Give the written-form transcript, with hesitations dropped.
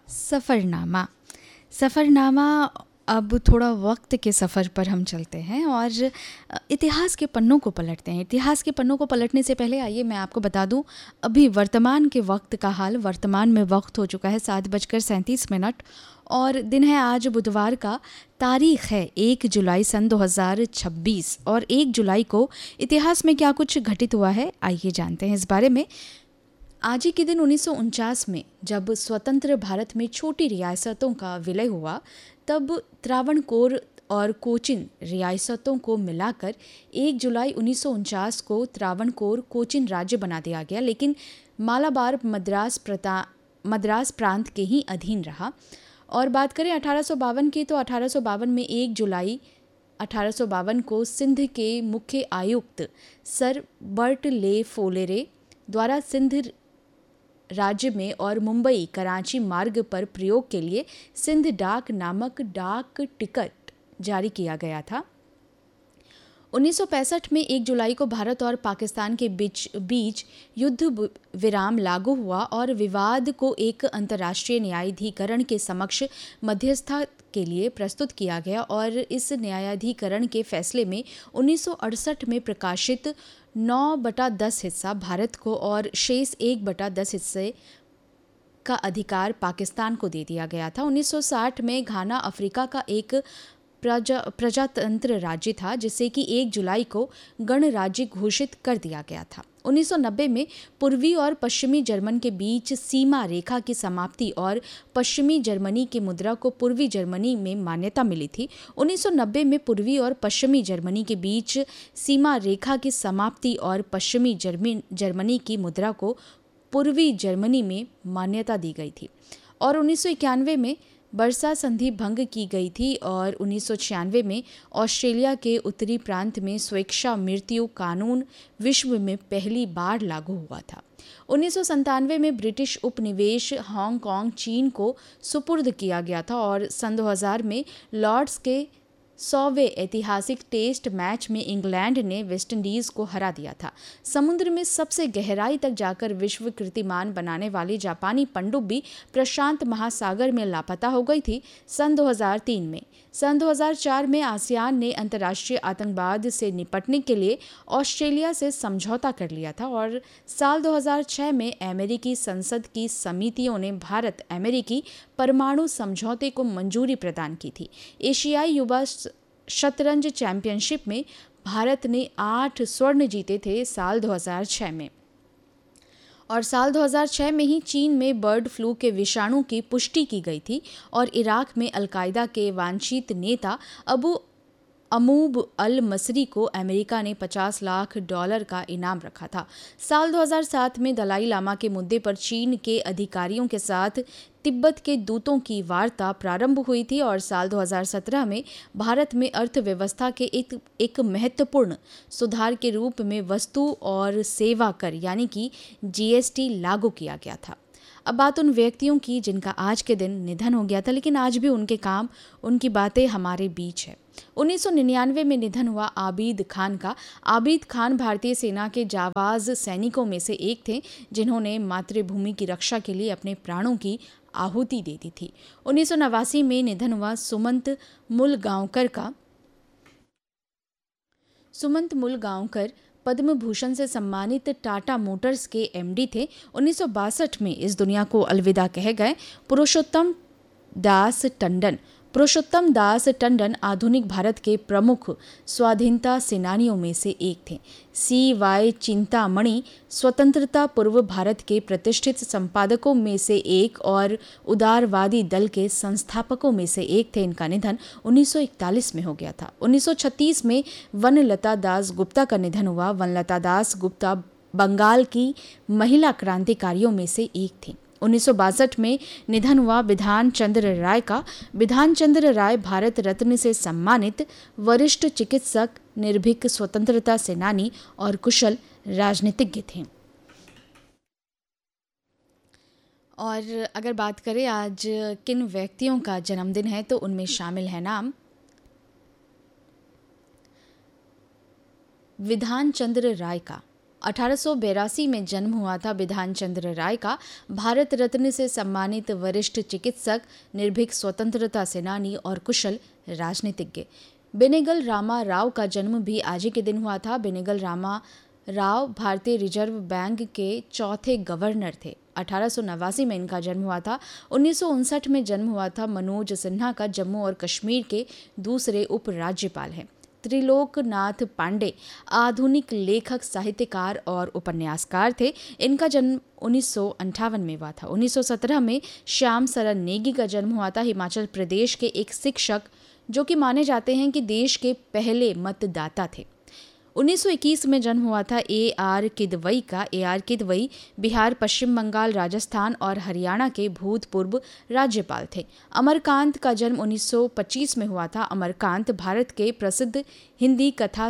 सफ़रनामा। सफ़रनामा। अब थोड़ा वक्त के सफ़र पर हम चलते हैं और इतिहास के पन्नों को पलटते हैं। इतिहास के पन्नों को पलटने से पहले आइए मैं आपको बता दूं अभी वर्तमान के वक्त का हाल। वर्तमान में वक्त हो चुका है 7:37 और दिन है आज बुधवार का। तारीख है 1 जुलाई सन 2026 और 1 जुलाई को इतिहास में क्या कुछ घटित हुआ है आइए जानते हैं इस बारे में। आज ही के दिन 1949 में जब स्वतंत्र भारत में छोटी रियासतों का विलय हुआ तब त्रावणकोर और कोचिन रियासतों को मिलाकर 1 जुलाई 1949 को त्रावणकोर कोचिन राज्य बना दिया गया, लेकिन मालाबार मद्रास प्रांत के ही अधीन रहा। और बात करें 1852 की तो 1852 में 1 जुलाई 1852 को सिंध के मुख्य आयुक्त सर बर्ट ले फोलेरे द्वारा सिंध राज्य में और मुंबई कराची मार्ग पर प्रयोग के लिए सिंध डाक नामक डाक टिकट जारी किया गया था। 1965 में 1 जुलाई को भारत और पाकिस्तान के बीच युद्ध विराम लागू हुआ और विवाद को एक अंतर्राष्ट्रीय न्यायाधिकरण के समक्ष मध्यस्थता के लिए प्रस्तुत किया गया और इस न्यायाधिकरण के फैसले में 1968 में प्रकाशित 9/10 हिस्सा भारत को और शेष 1/10 हिस्से का अधिकार पाकिस्तान को दे दिया गया था। 1960 में घाना अफ्रीका का एक प्रजातंत्र राज्य था जिसे कि 1 जुलाई को गणराज्य घोषित कर दिया गया था। 1990 में पूर्वी और पश्चिमी जर्मन के बीच सीमा रेखा की समाप्ति और पश्चिमी जर्मनी की मुद्रा को पूर्वी जर्मनी में मान्यता मिली थी। 1990 में पूर्वी और पश्चिमी जर्मनी के बीच सीमा रेखा की समाप्ति और पश्चिमी जर्मनी की मुद्रा को पूर्वी जर्मनी में मान्यता दी गई थी और 1991 में बर्सा संधि भंग की गई थी और 1996 में ऑस्ट्रेलिया के उत्तरी प्रांत में स्वेच्छा मृत्यु कानून विश्व में पहली बार लागू हुआ था। 1997 में ब्रिटिश उपनिवेश हांगकांग चीन को सुपुर्द किया गया था और सन 2000 में लॉर्ड्स के 100वें ऐतिहासिक टेस्ट मैच में इंग्लैंड ने वेस्टइंडीज को हरा दिया था। समुद्र में सबसे गहराई तक जाकर विश्व कीर्तिमान बनाने वाली जापानी पनडुब्बी प्रशांत महासागर में लापता हो गई थी सन 2003 में। सन 2004 में आसियान ने अंतर्राष्ट्रीय आतंकवाद से निपटने के लिए ऑस्ट्रेलिया से समझौता कर लिया था और साल 2006 में अमेरिकी संसद की समितियों ने भारत अमेरिकी परमाणु समझौते को मंजूरी प्रदान की थी। एशियाई युवा शतरंज चैंपियनशिप में भारत ने 8 स्वर्ण जीते थे साल 2006 में और साल 2006 में ही चीन में बर्ड फ्लू के विषाणु की पुष्टि की गई थी और इराक में अलकायदा के वांछित नेता अबू अमूब अल मसरी को अमेरिका ने $50 लाख का इनाम रखा था। साल 2007 में दलाई लामा के मुद्दे पर चीन के अधिकारियों के साथ तिब्बत के दूतों की वार्ता प्रारंभ हुई थी और साल 2017 में भारत में अर्थव्यवस्था के एक महत्वपूर्ण सुधार के रूप में वस्तु और सेवा कर यानी कि GST लागू किया गया था। अब बात उन व्यक्तियों की जिनका आज के दिन निधन हो गया था, लेकिन आज भी उनके काम उनकी बातें हमारे बीच है। 1999 में निधन हुआ आबिद खान का। आबिद खान भारतीय सेना के जाबाज सैनिकों में से एक थे जिन्होंने मातृभूमि की रक्षा के लिए अपने प्राणों की आहुति दे दी थी। 1989 में निधन हुआ सुमंत मुलगांवकर का। सुमंत मुलगांवकर पद्म भूषण से सम्मानित टाटा मोटर्स के MD थे। 1962 में इस दुनिया को अलविदा कह गए। पुरुषोत्तम दास टंडन आधुनिक भारत के प्रमुख स्वाधीनता सेनानियों में से एक थे। CY चिंतामणि स्वतंत्रता पूर्व भारत के प्रतिष्ठित संपादकों में से एक और उदारवादी दल के संस्थापकों में से एक थे। इनका निधन 1941 में हो गया था। 1936 में वनलता दास गुप्ता का निधन हुआ। वनलता दास गुप्ता बंगाल की महिला क्रांतिकारियों में से एक थी। 1962 में निधन हुआ बिधान चंद्र राय का। बिधान चंद्र राय भारत रत्न से सम्मानित वरिष्ठ चिकित्सक, निर्भीक स्वतंत्रता सेनानी और कुशल राजनीतिज्ञ थे। और अगर बात करें आज किन व्यक्तियों का जन्मदिन है तो उनमें शामिल है नाम विधान चंद्र राय का, 1882 में जन्म हुआ था बिधान चंद्र राय का। भारत रत्न से सम्मानित वरिष्ठ चिकित्सक, निर्भीक स्वतंत्रता सेनानी और कुशल राजनीतिज्ञ। बेनेगल रामा राव का जन्म भी आज ही के दिन हुआ था। बेनेगल रामा राव भारतीय रिजर्व बैंक के चौथे गवर्नर थे। 1889 में इनका जन्म हुआ था। 1959 में जन्म हुआ था मनोज सिन्हा का। जम्मू और कश्मीर के दूसरे उपराज्यपाल हैं। त्रिलोकनाथ पांडे आधुनिक लेखक, साहित्यकार और उपन्यासकार थे। इनका जन्म 1958 में हुआ था। 1917 में श्याम सरन नेगी का जन्म हुआ था। हिमाचल प्रदेश के एक शिक्षक जो कि माने जाते हैं कि देश के पहले मतदाता थे। 1921 में जन्म हुआ था A.R. किदवई का। A.R. किदवई बिहार, पश्चिम बंगाल, राजस्थान और हरियाणा के भूतपूर्व राज्यपाल थे। अमरकांत का जन्म 1925 में हुआ था। अमरकांत भारत के प्रसिद्ध हिंदी कथा